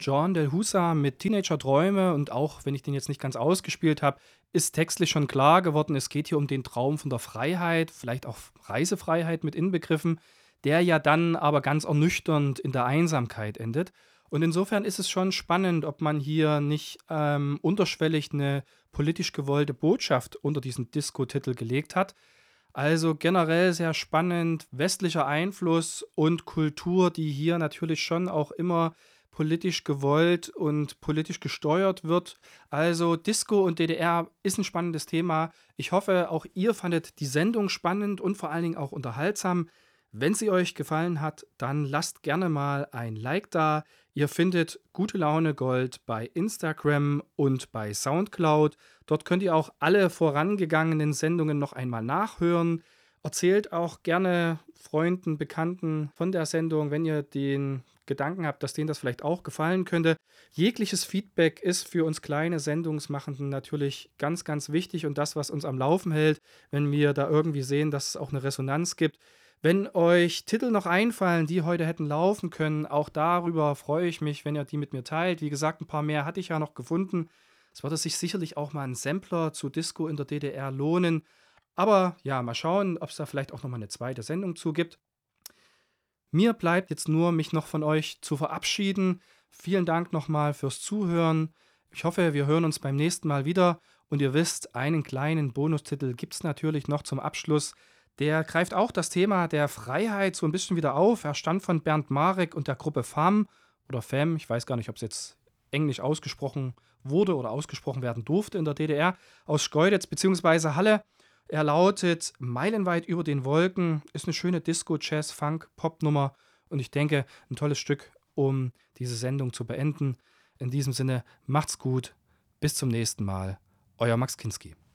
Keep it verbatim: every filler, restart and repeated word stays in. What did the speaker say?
John Del Husa mit Teenager-Träume und auch wenn ich den jetzt nicht ganz ausgespielt habe, ist textlich schon klar geworden, es geht hier um den Traum von der Freiheit, vielleicht auch Reisefreiheit mit inbegriffen, der ja dann aber ganz ernüchternd in der Einsamkeit endet. Und insofern ist es schon spannend, ob man hier nicht ähm, unterschwellig eine politisch gewollte Botschaft unter diesen Disco-Titel gelegt hat. Also generell sehr spannend, westlicher Einfluss und Kultur, die hier natürlich schon auch immer politisch gewollt und politisch gesteuert wird. Also Disco und D D R ist ein spannendes Thema. Ich hoffe, auch ihr fandet die Sendung spannend und vor allen Dingen auch unterhaltsam. Wenn sie euch gefallen hat, dann lasst gerne mal ein Like da. Ihr findet Gute Laune Gold bei Instagram und bei Soundcloud. Dort könnt ihr auch alle vorangegangenen Sendungen noch einmal nachhören. Erzählt auch gerne Freunden, Bekannten von der Sendung, wenn ihr den Gedanken habt, dass denen das vielleicht auch gefallen könnte. Jegliches Feedback ist für uns kleine Sendungsmachenden natürlich ganz, ganz wichtig und das, was uns am Laufen hält, wenn wir da irgendwie sehen, dass es auch eine Resonanz gibt. Wenn euch Titel noch einfallen, die heute hätten laufen können, auch darüber freue ich mich, wenn ihr die mit mir teilt. Wie gesagt, ein paar mehr hatte ich ja noch gefunden. Es würde sich sicherlich auch mal ein Sampler zu Disco in der D D R lohnen. Aber ja, mal schauen, ob es da vielleicht auch noch mal eine zweite Sendung zu gibt. Mir bleibt jetzt nur, mich noch von euch zu verabschieden. Vielen Dank nochmal fürs Zuhören. Ich hoffe, wir hören uns beim nächsten Mal wieder. Und ihr wisst, einen kleinen Bonustitel gibt es natürlich noch zum Abschluss. Der greift auch das Thema der Freiheit so ein bisschen wieder auf. Er stammt von Bernd Marek und der Gruppe F A M oder F A M. Ich weiß gar nicht, ob es jetzt englisch ausgesprochen wurde oder ausgesprochen werden durfte in der D D R. Aus Schkeuditz bzw. Halle. Er lautet Meilenweit über den Wolken. Ist eine schöne Disco, Jazz, Funk, Pop-Nummer. Und ich denke, ein tolles Stück, um diese Sendung zu beenden. In diesem Sinne, macht's gut. Bis zum nächsten Mal. Euer Max Kinski.